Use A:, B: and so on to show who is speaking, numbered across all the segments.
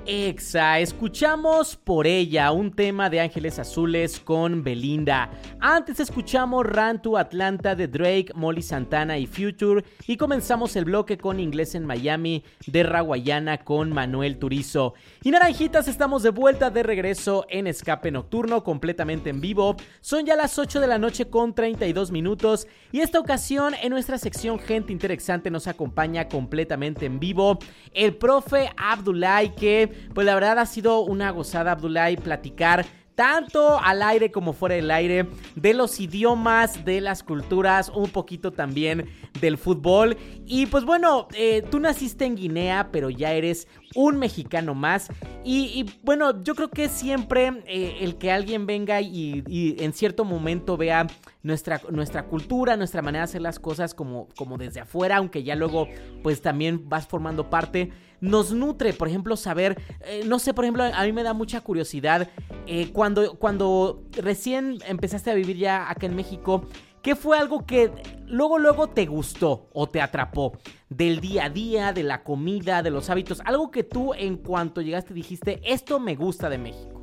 A: Exa, escuchamos Por Ella, un tema de Ángeles Azules con Belinda. Antes escuchamos Run to Atlanta de Drake, Molly Santana y Future. Y comenzamos el bloque con Inglés en Miami de Rawayana con Manuel Turizo. Y naranjitas, estamos de vuelta, de regreso en Escape Nocturno, completamente en vivo. Son ya las 8 de la noche con 32 minutos. Y esta ocasión en nuestra sección Gente Interesante nos acompaña completamente en vivo el profe Abdoulaye, que pues la verdad ha sido una gozada, Abdoulaye, platicar tanto al aire como fuera del aire de los idiomas, de las culturas, un poquito también del fútbol. Y pues bueno, tú naciste en Guinea, pero ya eres un mexicano más. Y bueno, yo creo que siempre el que alguien venga y en cierto momento vea nuestra cultura, nuestra manera de hacer las cosas como desde afuera, aunque ya luego pues también vas formando parte, nos nutre. Por ejemplo, saber, no sé, por ejemplo, a mí me da mucha curiosidad cuando recién empezaste a vivir ya acá en México, ¿qué fue algo que luego te gustó o te atrapó del día a día, de la comida, de los hábitos? Algo que tú en cuanto llegaste dijiste, esto me gusta de México.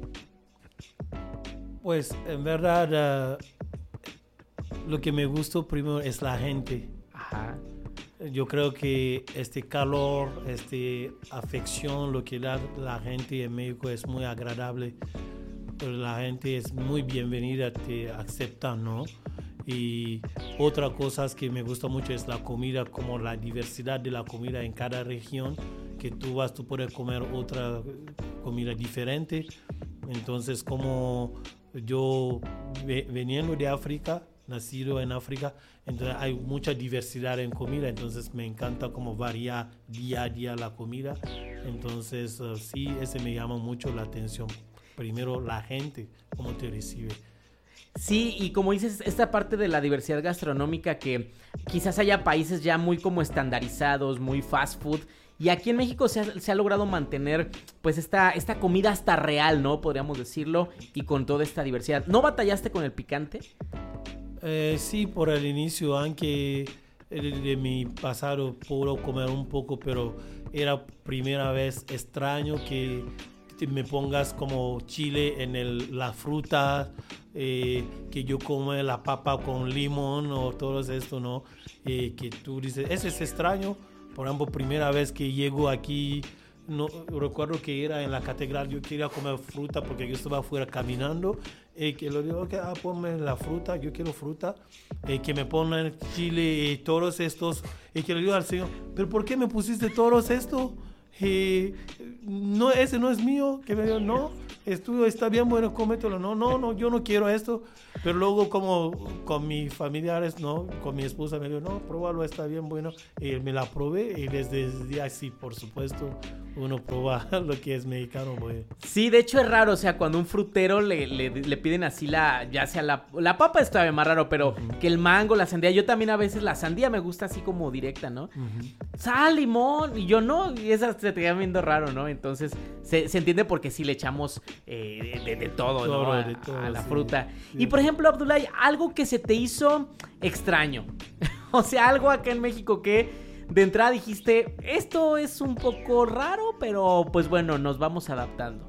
B: Pues en verdad lo que me gustó primero es la gente.
A: Ajá.
B: Yo creo que este calor, afección, lo que da la gente en México es muy agradable. La gente es muy bienvenida, te acepta, ¿no? Y otra cosa que me gusta mucho es la comida, como la diversidad de la comida en cada región, que tú puedes comer otra comida diferente. Entonces, como yo veniendo de África, nacido en África, entonces hay mucha diversidad en comida, entonces me encanta como variar día a día la comida. Entonces sí, ese me llama mucho la atención. Primero la gente, cómo te recibe.
A: Sí, y como dices, esta parte de la diversidad gastronómica, que quizás haya países ya muy como estandarizados, muy fast food, y aquí en México se ha logrado mantener pues esta comida hasta real, ¿no? Podríamos decirlo, y con toda esta diversidad. ¿No batallaste con el picante?
B: Sí, por el inicio, aunque de mi pasado puedo comer un poco, pero era primera vez extraño que me pongas como chile en la fruta, que yo como la papa con limón o todo esto, ¿no? Que tú dices, ese es extraño. Por ejemplo, primera vez que llego aquí, no recuerdo que era en la catedral, yo quería comer fruta porque yo estaba afuera caminando, que le digo, okay, ponme la fruta, yo quiero fruta, que me pongan chile y todos estos, que le digo al Señor, ¿pero por qué me pusiste todos estos? No, ese no es mío. Que me dijo, no, esto está bien, bueno, cómetelo. No, yo no quiero esto. Pero luego como con mis familiares, no, con mi esposa me dijo, no, pruébalo, está bien, bueno. Y me la probé y desde así, por supuesto, uno prueba lo que es mexicano, güey.
A: Sí, de hecho es raro, o sea, cuando un frutero le piden así ya sea la papa es todavía más raro, pero que el mango, la sandía, yo también a veces la sandía me gusta así como directa, ¿no? Sal, limón, y yo no, y esa se te queda viendo raro, ¿no? Entonces se entiende porque sí le echamos de todo, ¿no? A la fruta. Sí. Y por ejemplo, Abdoulaye, algo que se te hizo extraño, o sea, algo acá en México que de entrada dijiste, esto es un poco raro, pero pues bueno, nos vamos adaptando.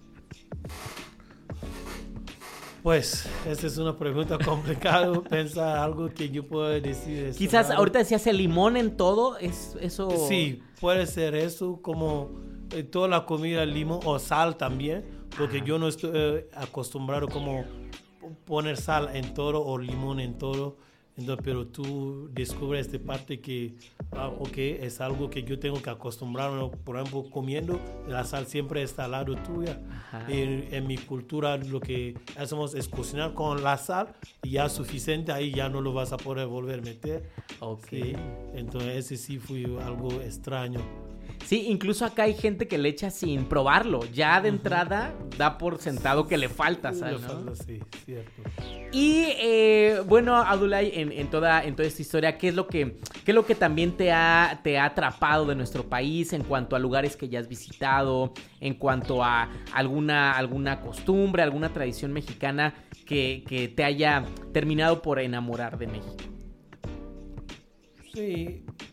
B: Pues, esta es una pregunta complicada. Pensar algo que yo pueda decir.
A: Quizás
B: raro.
A: Ahorita decías el limón en todo, ¿es eso?
B: Sí, puede ser eso, como toda la comida, limón o sal también, porque yo no estoy acostumbrado como poner sal en todo o limón en todo. Entonces, pero tú descubres esta parte que, es algo que yo tengo que acostumbrarme. Por ejemplo, comiendo, la sal siempre está al lado tuya. En mi cultura lo que hacemos es cocinar con la sal y ya suficiente, ahí ya no lo vas a poder volver a meter.
A: Okay.
B: Sí. Entonces ese sí fue algo extraño.
A: Sí, incluso acá hay gente que le echa sin probarlo. Ya de entrada da por sentado que le falta sal, ¿no?
B: Le falta, sí, cierto.
A: Y bueno, Abdoulaye, en toda esta historia, ¿qué es lo que también te ha atrapado de nuestro país en cuanto a lugares que ya has visitado, en cuanto a alguna costumbre, alguna tradición mexicana que te haya terminado por enamorar de México?
B: Sí,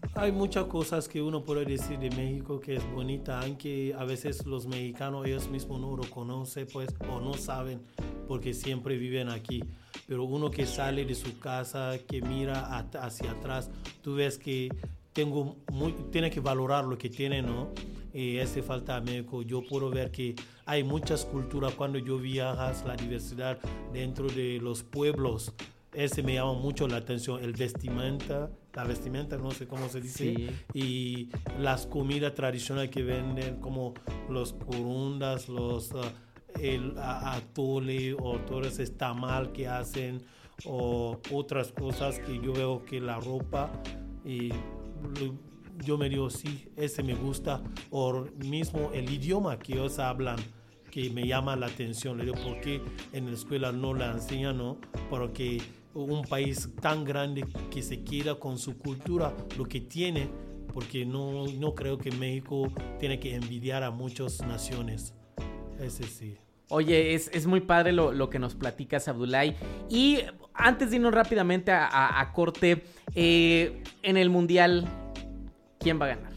B: Hay muchas cosas que uno puede decir de México que es bonita, aunque a veces los mexicanos ellos mismos no lo conocen pues, o no saben porque siempre viven aquí. Pero uno que sale de su casa, que mira hacia atrás, tú ves que tiene que valorar lo que tiene, ¿no? Y hace falta a México. Yo puedo ver que hay muchas culturas cuando yo viajas, la diversidad dentro de los pueblos. Ese me llama mucho la atención, la vestimenta, no sé cómo se dice,
A: sí.
B: Y las comidas tradicionales que venden, como los corundas, el atole o todo ese tamal que hacen, o otras cosas que yo veo que la ropa, y yo me digo, sí, ese me gusta, o mismo el idioma que ellos hablan, que me llama la atención. Le digo, ¿por qué en la escuela no la enseñan, no? Porque un país tan grande que se queda con su cultura, lo que tiene, porque no creo que México tiene que envidiar a muchas naciones. Ese sí.
A: Oye, es muy padre lo que nos platicas, Abdoulaye. Y antes de irnos rápidamente a corte, en el Mundial, ¿quién va a ganar?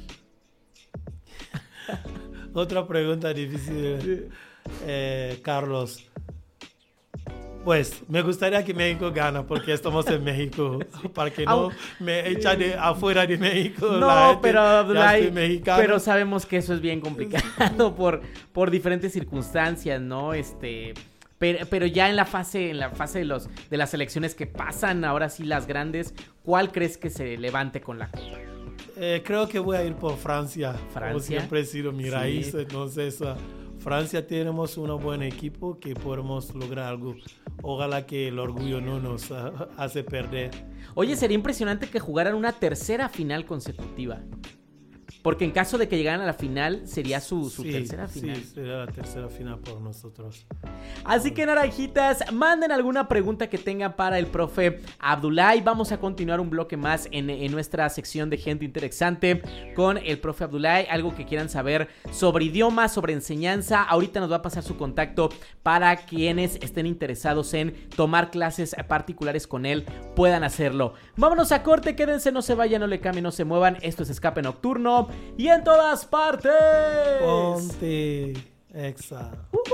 B: Otra pregunta difícil, Carlos. Pues me gustaría que México gane porque estamos en México, para que no me echen afuera de México.
A: No, pero Abdoulaye, pero sabemos que eso es bien complicado por diferentes circunstancias, ¿no? Pero ya en la fase de las selecciones que pasan, ahora sí las grandes, ¿cuál crees que se levante con la copa?
B: Creo que voy a ir por Francia.
A: ¿Francia?
B: Como siempre ha sido mi raíz, entonces Francia tenemos un buen equipo que podemos lograr algo. Ojalá que el orgullo no nos hace perder.
A: Oye, sería impresionante que jugaran una tercera final consecutiva. Porque en caso de que llegaran a la final, sería su tercera final.
B: Sí, sería la tercera final por nosotros.
A: Así que, naranjitas, manden alguna pregunta que tengan para el profe Abdoulaye. Vamos a continuar un bloque más en nuestra sección de Gente Interesante con el profe Abdoulaye. Algo que quieran saber sobre idiomas, sobre enseñanza. Ahorita nos va a pasar su contacto para quienes estén interesados en tomar clases particulares con él, puedan hacerlo. Vámonos a corte, quédense, no se vayan, no le cambien, no se muevan. Esto es Escape Nocturno. Y en todas partes.
B: Ponte Exa.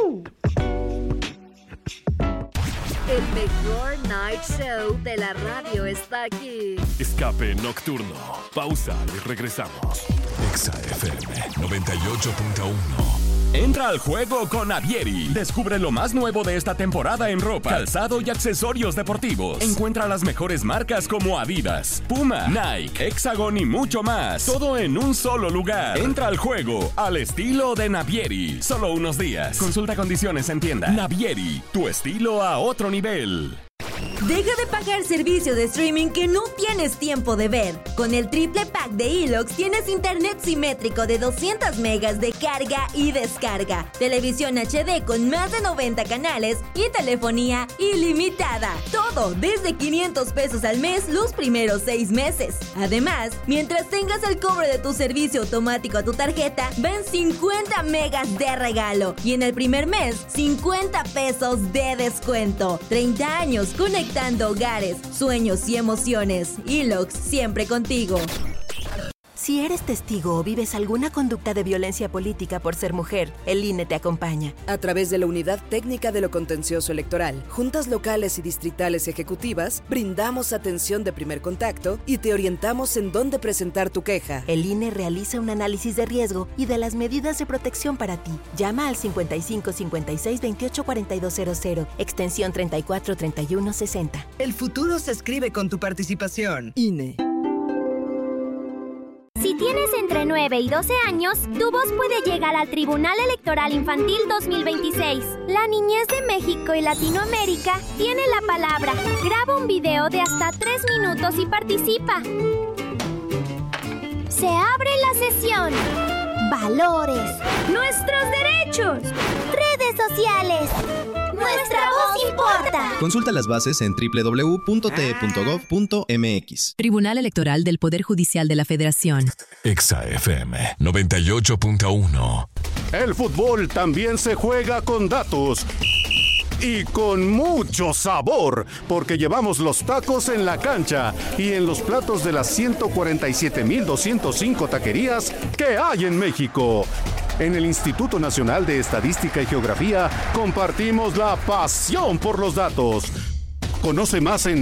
C: El mejor night show de la radio está aquí.
D: Escape Nocturno. Pausa y regresamos. Exa FM 98.1. Entra al juego con Navieri. Descubre lo más nuevo de esta temporada en ropa, calzado y accesorios deportivos. Encuentra las mejores marcas como Adidas, Puma, Nike, Hexagon y mucho más. Todo en un solo lugar. Entra al juego al estilo de Navieri. Solo unos días. Consulta condiciones en tienda. Navieri, tu estilo a otro nivel.
E: Deja de pagar servicio de streaming que no tienes tiempo de ver. Con el triple pack de Elox tienes internet simétrico de 200 megas de carga y descarga, televisión HD con más de 90 canales y telefonía ilimitada. Todo desde 500 pesos al mes los primeros 6 meses. Además, mientras tengas el cobro de tu servicio automático a tu tarjeta, ven 50 megas de regalo y en el primer mes 50 pesos de descuento. 30 años conectando hogares, sueños y emociones. Elox, siempre contigo.
F: Si eres testigo o vives alguna conducta de violencia política por ser mujer, el INE te acompaña.
G: A través de la Unidad Técnica de lo Contencioso Electoral, juntas locales y distritales ejecutivas, brindamos atención de primer contacto y te orientamos en dónde presentar tu queja.
F: El INE realiza un análisis de riesgo y de las medidas de protección para ti. Llama al 55 56 28 4200, extensión 34 31 60.
H: El futuro se escribe con tu participación.
G: INE.
I: Si tienes entre 9 y 12 años, tu voz puede llegar al Tribunal Electoral Infantil 2026. La niñez de México y Latinoamérica tiene la palabra. Graba un video de hasta 3 minutos y participa. Se abre la sesión. Valores. Nuestros derechos. Redes sociales. Nuestra voz importa.
J: Consulta las bases en www.te.gov.mx.
K: Tribunal Electoral del Poder Judicial de la Federación.
D: Exa FM 98.1.
L: El fútbol también se juega con datos.
J: y con mucho sabor, porque llevamos los tacos en la cancha y en los platos de las 147,205 taquerías que hay en México. En el Instituto Nacional de Estadística y Geografía compartimos la pasión por los datos. Conoce más en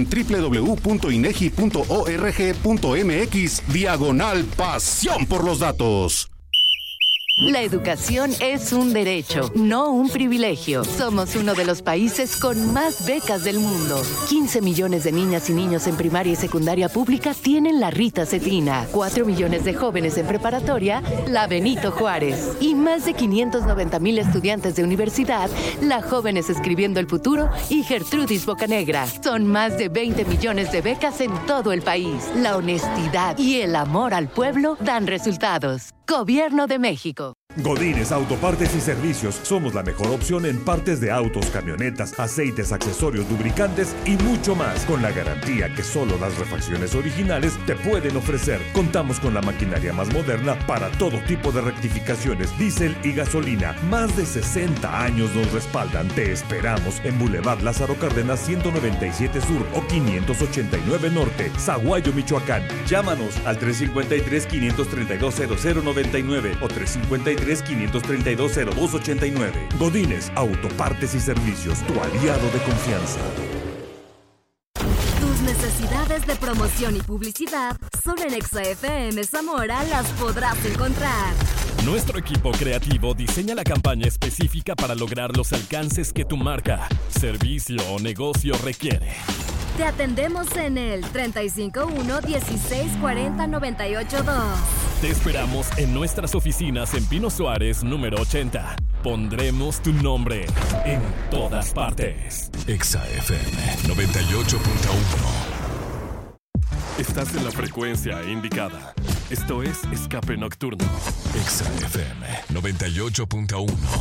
J: www.inegi.org.mx/pasión por los datos.
L: La educación es un derecho, no un privilegio. Somos uno de los países con más becas del mundo. 15 millones de niñas y niños en primaria y secundaria pública tienen la Rita Cetina. 4 millones de jóvenes en preparatoria, la Benito Juárez. Y más de 590,000 estudiantes de universidad, la Jóvenes Escribiendo el Futuro y Gertrudis Bocanegra. Son más de 20 millones de becas en todo el país. La honestidad y el amor al pueblo dan resultados. Gobierno de México.
M: Godínez Autopartes y Servicios. Somos la mejor opción en partes de autos, camionetas, aceites, accesorios, lubricantes y mucho más, con la garantía que solo las refacciones originales te pueden ofrecer. Contamos con la maquinaria más moderna para todo tipo de rectificaciones, diésel y gasolina. Más de 60 años nos respaldan. Te esperamos en Boulevard Lázaro Cárdenas 197 Sur o 589 Norte, Zaguayo, Michoacán. Llámanos al 353-532-0099 o 353-532-0289. Godínez Autopartes y Servicios, tu aliado de confianza.
C: Tus necesidades de promoción y publicidad solo en Exa FM Zamora las podrás encontrar.
D: Nuestro equipo creativo diseña la campaña específica para lograr los alcances que tu marca, servicio o negocio requiere.
C: Te atendemos en el 351-1640-982.
D: Te esperamos en nuestras oficinas en Pino Suárez, número 80. Pondremos tu nombre en todas partes.
N: Exa FM 98.1.
D: Estás en la frecuencia indicada. Esto es Escape Nocturno.
N: Exa FM 98.1.